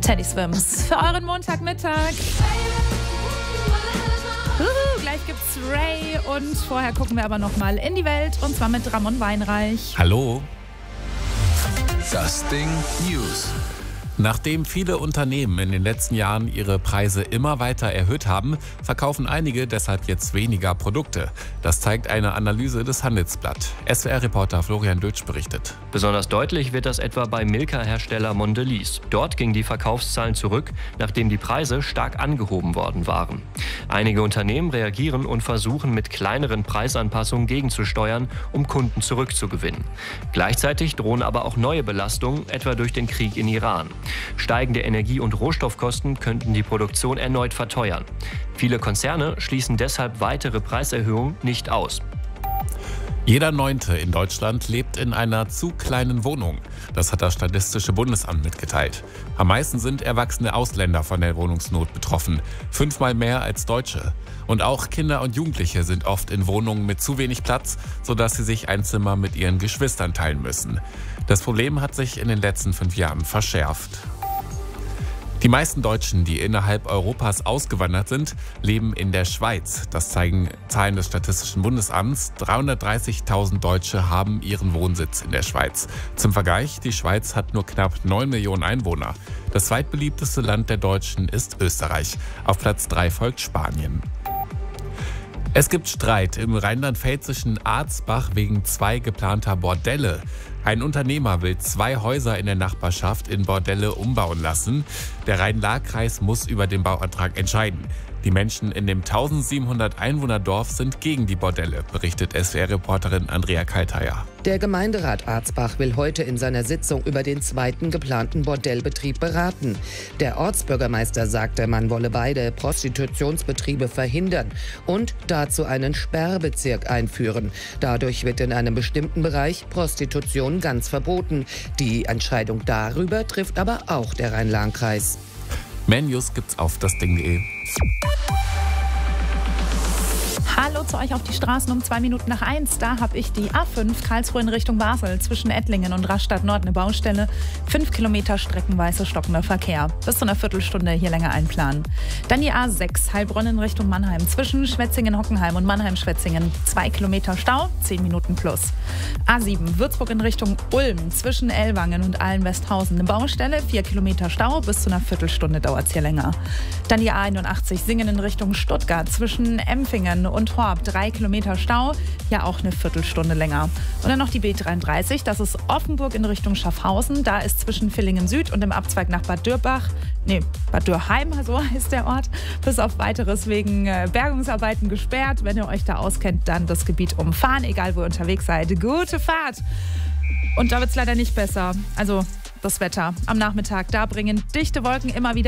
Teddy Swims für euren Montagmittag. Gleich gibt's Ray und vorher gucken wir aber nochmal in die Welt und zwar mit Ramon Weinreich. Hallo. Das Ding News. Nachdem viele Unternehmen in den letzten Jahren ihre Preise immer weiter erhöht haben, verkaufen einige deshalb jetzt weniger Produkte. Das zeigt eine Analyse des Handelsblatt. SWR-Reporter Florian Dötsch berichtet. Besonders deutlich wird das etwa beim Milka-Hersteller Mondelez. Dort gingen die Verkaufszahlen zurück, nachdem die Preise stark angehoben worden waren. Einige Unternehmen reagieren und versuchen mit kleineren Preisanpassungen gegenzusteuern, um Kunden zurückzugewinnen. Gleichzeitig drohen aber auch neue Belastungen, etwa durch den Krieg in Iran. Steigende Energie- und Rohstoffkosten könnten die Produktion erneut verteuern. Viele Konzerne schließen deshalb weitere Preiserhöhungen nicht aus. Jeder Neunte in Deutschland lebt in einer zu kleinen Wohnung. Das hat das Statistische Bundesamt mitgeteilt. Am meisten sind erwachsene Ausländer von der Wohnungsnot betroffen. 5-mal mehr als Deutsche. Und auch Kinder und Jugendliche sind oft in Wohnungen mit zu wenig Platz, sodass sie sich ein Zimmer mit ihren Geschwistern teilen müssen. Das Problem hat sich in den letzten 5 Jahren verschärft. Die meisten Deutschen, die innerhalb Europas ausgewandert sind, leben in der Schweiz. Das zeigen Zahlen des Statistischen Bundesamts. 330.000 Deutsche haben ihren Wohnsitz in der Schweiz. Zum Vergleich, die Schweiz hat nur knapp 9 Millionen Einwohner. Das zweitbeliebteste Land der Deutschen ist Österreich. Auf Platz 3 folgt Spanien. Es gibt Streit im rheinland-pfälzischen Arzbach wegen 2 geplanter Bordelle. Ein Unternehmer will 2 Häuser in der Nachbarschaft in Bordelle umbauen lassen. Der Rhein-Laar-Kreis muss über den Bauantrag entscheiden. Die Menschen in dem 1700 Einwohner-Dorf sind gegen die Bordelle, berichtet SWR-Reporterin Andrea Kalteier. Der Gemeinderat Arzbach will heute in seiner Sitzung über den 2. geplanten Bordellbetrieb beraten. Der Ortsbürgermeister sagte, man wolle beide Prostitutionsbetriebe verhindern und dazu einen Sperrbezirk einführen. Dadurch wird in einem bestimmten Bereich Prostitution ganz verboten. Die Entscheidung darüber trifft aber auch der Rhein-Laar-Kreis. Mehr News gibt's auf dasding.de. Hallo zu euch auf die Straßen um 1:02. Da habe ich die A5 Karlsruhe in Richtung Basel zwischen Ettlingen und Rastatt Nord eine Baustelle. 5 Kilometer streckenweise stockender Verkehr. Bis zu einer Viertelstunde hier länger einplanen. Dann die A6 Heilbronn in Richtung Mannheim zwischen Schwetzingen-Hockenheim und Mannheim-Schwetzingen. 2 Kilometer Stau, 10 Minuten plus. A7 Würzburg in Richtung Ulm zwischen Ellwangen und Allen-Westhausen. Eine Baustelle, 4 Kilometer Stau, bis zu einer Viertelstunde dauert es hier länger. Dann die A81 Singen in Richtung Stuttgart zwischen Empfingen und Horb, 3 Kilometer Stau, ja auch eine Viertelstunde länger. Und dann noch die B33, das ist Offenburg in Richtung Schaffhausen. Da ist zwischen Villingen Süd und dem Abzweig nach Bad Dürheim, so heißt der Ort, bis auf weiteres wegen Bergungsarbeiten gesperrt. Wenn ihr euch da auskennt, dann das Gebiet umfahren, egal wo ihr unterwegs seid. Gute Fahrt! Und da wird es leider nicht besser. Also das Wetter am Nachmittag, da bringen dichte Wolken immer wieder